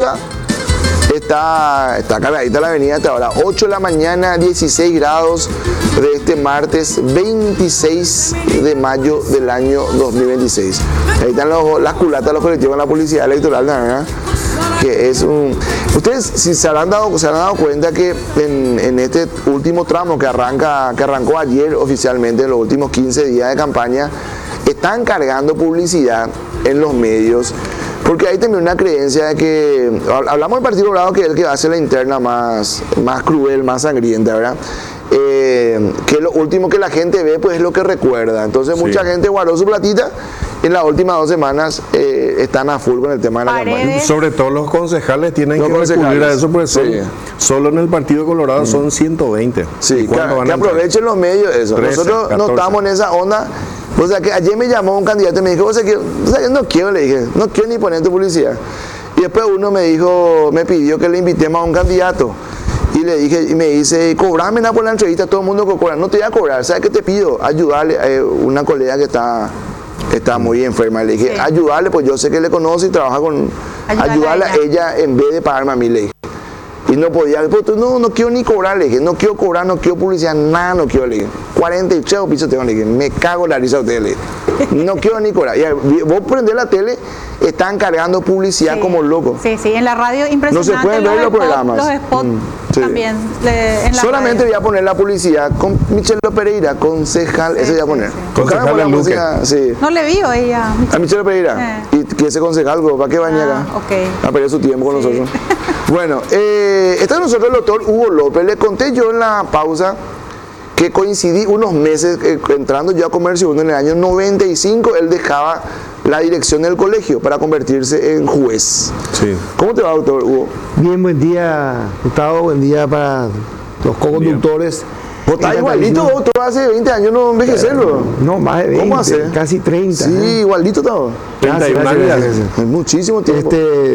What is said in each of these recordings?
pausa. Está cargadita la avenida hasta ahora. 8 de la mañana, 16 grados de este martes 26 de mayo del año 2026. Ahí están las culatas de los colectivos en la Policía Electoral, ¿verdad? Que es un... Ustedes si se habrán dado cuenta que en este último tramo que arrancó ayer oficialmente, en los últimos 15 días de campaña, están cargando publicidad en los medios. Porque hay también una creencia de que, hablamos del Partido Colorado, que es el que hace la interna más cruel, más sangrienta, ¿verdad? Que lo último que la gente ve, pues es lo que recuerda. Entonces mucha gente guardó su platita y en las últimas 2 semanas están a full con el tema de la campaña. Sobre todo los concejales tienen que recurrir a eso, porque solo en el Partido Colorado son 120. Sí, que aprovechen los medios eso. 13, nosotros 14. No estamos en esa onda. O sea, que ayer me llamó un candidato y me dijo, o sea, no quiero, le dije, no quiero ni poner tu publicidad. Y después uno me pidió que le invitemos a un candidato. Y le dije, y me dice, cobrame nada por la entrevista, todo el mundo cobra. No te voy a cobrar, ¿sabes qué te pido? Ayudarle a una colega que está muy enferma. Le dije, ayudarle, pues yo sé que le conoce y trabaja con... Ayudarle a ella en vez de pagarme a mí, le dije. Y no podía, no quiero ni cobrar, le dije, no quiero cobrar, no quiero publicidad, nada, no quiero, le dije. 48 pisos tengo, le dije, me cago en la risa a ustedes, le dije. No quiero ni cobrar. Y vos prendés la tele, están cargando publicidad como locos. Sí, en la radio impresionante. No se pueden ver los programas. Los spots también. En la solamente radio. Voy a poner la publicidad con Michelle Pereira, concejal, ese voy a poner. Concejal en música, no le vi ella. A Michelle Pereira. Y que ese concejal, ¿para qué venir acá? A perder su tiempo con nosotros. Bueno, está con nosotros el doctor Hugo López. Le conté yo en la pausa que coincidí unos meses entrando yo a Comercio 1 en el año 95. Él dejaba la dirección del colegio para convertirse en juez. Sí. ¿Cómo te va, doctor Hugo? Bien, buen día, Gustavo. Buen día para los co-conductores. ¿Vos estás igualito, doctor? Hace 20 años no envejecerlo. No, más de 20. ¿Cómo hace? Casi 30. Sí, igualito todo. 31 años. Muchísimo tiempo.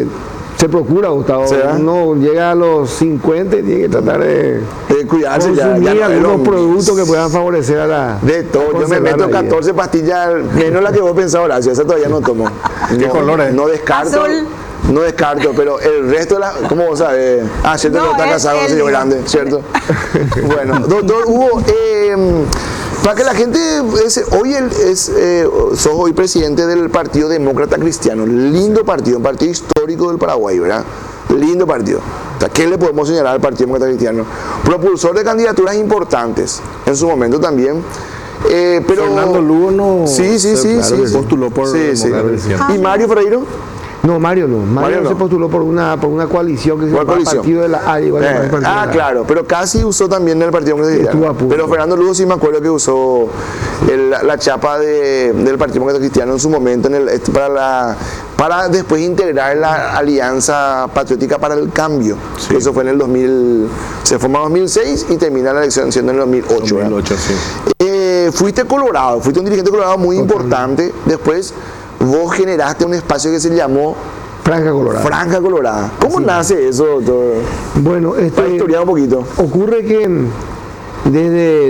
Se procura, Gustavo. Uno llega a los 50 y tiene que tratar de cuidarse, consumir algunos productos que puedan favorecer a la... De todo, yo me meto 14 pastillas, menos la que vos pensás, Horacio, esa todavía no tomo. ¿Qué colores? No descarto. Azul. No descarto, pero el resto de la... ¿Cómo vos sabés? Cierto que está casado con un señor grande, ¿cierto? Bueno, doctor Hugo, para que la gente... sos hoy presidente del Partido Demócrata Cristiano. Lindo partido, un partido histórico del Paraguay, ¿verdad? Lindo partido. O sea, ¿qué le podemos señalar al Partido Demócrata Cristiano? Propulsor de candidaturas importantes en su momento también. Pero Fernando Lugo no postuló por Demócrata Cristiano. ¿Y Mario Ferreiro? No, Mario no. Mario se postuló por una coalición que se llama Partido de la A. Claro, pero casi usó también el Partido Demócrata Cristiano. Pero Fernando Lugo sí me acuerdo que usó la chapa del Partido Demócrata Cristiano en su momento para después integrar la Alianza Patriótica para el Cambio. Sí. Eso fue en el 2000, se formó en 2006 y termina la elección siendo en el 2008. 2008, sí. Fuiste colorado, fuiste un dirigente colorado muy importante. Después vos generaste un espacio que se llamó Franja Colorada. Franja Colorada. ¿Cómo nace eso, doctor? Bueno, para historiar un poquito. Ocurre que desde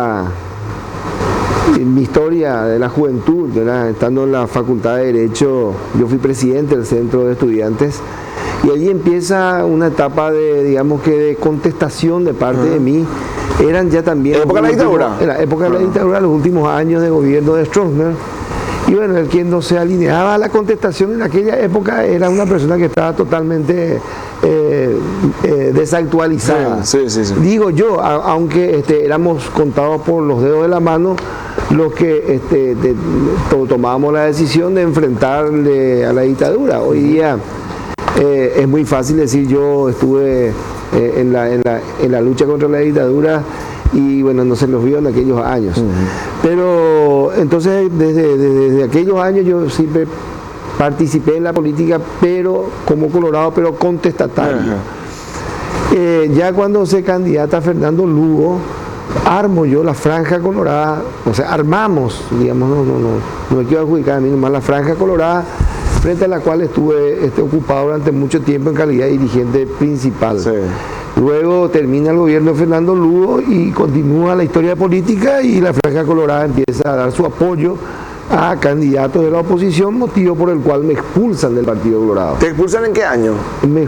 mi historia de la juventud, ¿verdad? Estando en la Facultad de Derecho, yo fui presidente del Centro de Estudiantes y allí empieza una etapa de contestación de parte de mí. Eran ya también... ¿En la época de la dictadura? En la época de la dictadura, los últimos años de gobierno de Stroessner. Y bueno, el quien no se alineaba a la contestación en aquella época era una persona que estaba totalmente desactualizada. Sí. Digo yo, aunque éramos contados por los dedos de la mano los que tomábamos la decisión de enfrentarle a la dictadura. Hoy día es muy fácil decir yo estuve en la lucha contra la dictadura y bueno, no se los vio en aquellos años. Pero entonces desde aquellos años yo siempre participé en la política, pero como colorado, pero contestatario. Ya cuando se candidata Fernando Lugo, armo yo la Franja Colorada, o sea, armamos, digamos, no me quiero adjudicar a mí nomás la Franja Colorada, frente a la cual estuve ocupado durante mucho tiempo en calidad de dirigente principal. Sí. Luego termina el gobierno de Fernando Lugo y continúa la historia política y la Franja Colorada empieza a dar su apoyo a candidatos de la oposición, motivo por el cual me expulsan del Partido Colorado. ¿Te expulsan en qué año? Me